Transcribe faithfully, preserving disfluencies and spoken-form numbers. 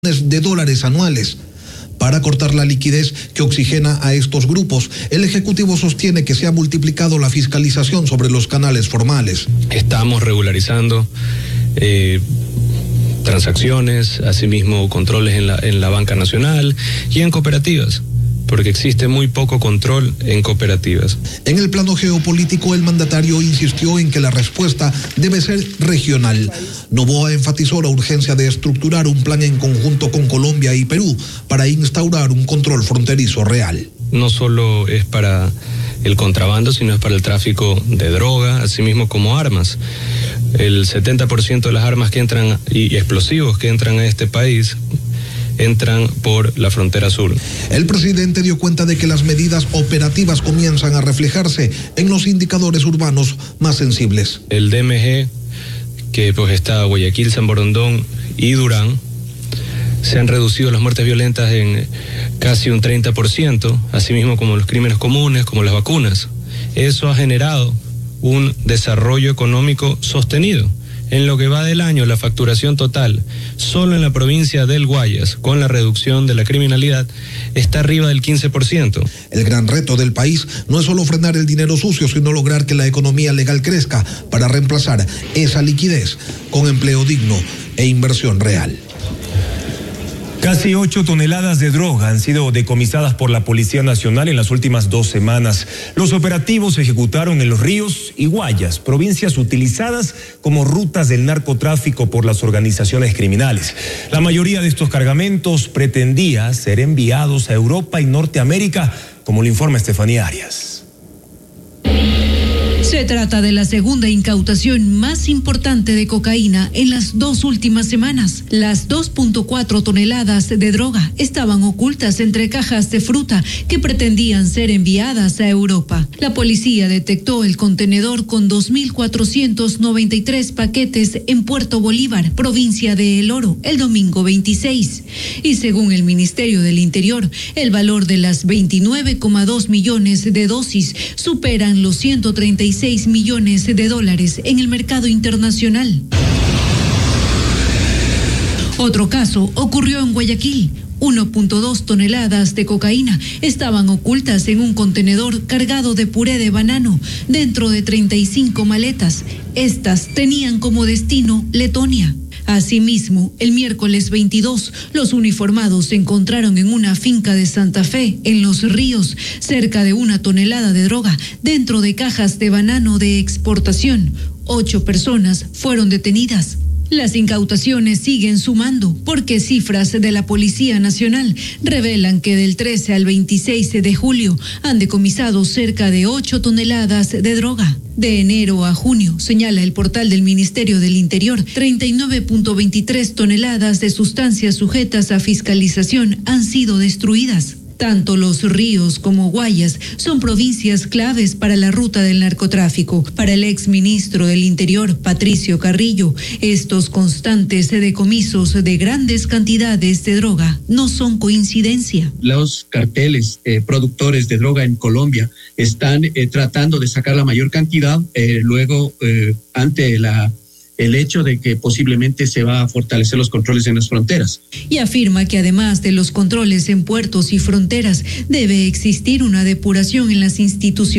de dólares anuales. Para cortar la liquidez que oxigena a estos grupos, el Ejecutivo sostiene que se ha multiplicado la fiscalización sobre los canales formales. Estamos regularizando eh, transacciones, asimismo controles en la, en la banca nacional y en cooperativas, porque existe muy poco control en cooperativas. En el plano geopolítico, el mandatario insistió en que la respuesta debe ser regional. Noboa enfatizó la urgencia de estructurar un plan en conjunto con Colombia y Perú para instaurar un control fronterizo real. No solo es para el contrabando, sino es para el tráfico de droga, asimismo como armas. El setenta por ciento de las armas que entran y explosivos que entran a este país entran por la frontera sur. El presidente dio cuenta de que las medidas operativas comienzan a reflejarse en los indicadores urbanos más sensibles. El D M G, que pues está Guayaquil, San Borondón y Durán, se han reducido las muertes violentas en casi un treinta por ciento, asimismo como los crímenes comunes, como las vacunas. Eso ha generado un desarrollo económico sostenido. En lo que va del año, la facturación total, solo en la provincia del Guayas, con la reducción de la criminalidad, está arriba del quince por ciento. El gran reto del país no es solo frenar el dinero sucio, sino lograr que la economía legal crezca para reemplazar esa liquidez con empleo digno e inversión real. Casi ocho toneladas de droga han sido decomisadas por la Policía Nacional en las últimas dos semanas. Los operativos se ejecutaron en Los Ríos y Guayas, provincias utilizadas como rutas del narcotráfico por las organizaciones criminales. La mayoría de estos cargamentos pretendía ser enviados a Europa y Norteamérica, como lo informa Estefanía Arias. Se trata de la segunda incautación más importante de cocaína en las dos últimas semanas. Las dos punto cuatro toneladas de droga estaban ocultas entre cajas de fruta que pretendían ser enviadas a Europa. La policía detectó el contenedor con dos mil cuatrocientos noventa y tres paquetes en Puerto Bolívar, provincia de El Oro, el domingo veintiséis. Y según el Ministerio del Interior, el valor de las veintinueve coma dos millones de dosis superan los ciento treinta y seis millones de dólares en el mercado internacional. Otro caso ocurrió en Guayaquil. uno punto dos toneladas de cocaína estaban ocultas en un contenedor cargado de puré de banano dentro de treinta y cinco maletas. Estas tenían como destino Letonia. Asimismo, el miércoles veintidós, los uniformados se encontraron en una finca de Santa Fe, en Los Ríos, cerca de una tonelada de droga dentro de cajas de banano de exportación. Ocho personas fueron detenidas. Las incautaciones siguen sumando porque cifras de la Policía Nacional revelan que del trece al veintiséis de julio han decomisado cerca de ocho toneladas de droga. De enero a junio, señala el portal del Ministerio del Interior, treinta y nueve punto veintitrés toneladas de sustancias sujetas a fiscalización han sido destruidas. Tanto Los Ríos como Guayas son provincias claves para la ruta del narcotráfico. Para el exministro del Interior, Patricio Carrillo, estos constantes decomisos de grandes cantidades de droga no son coincidencia. Los carteles eh, productores de droga en Colombia están eh, tratando de sacar la mayor cantidad, eh, luego eh, ante la el hecho de que posiblemente se va a fortalecer los controles en las fronteras. Y afirma que además de los controles en puertos y fronteras, debe existir una depuración en las instituciones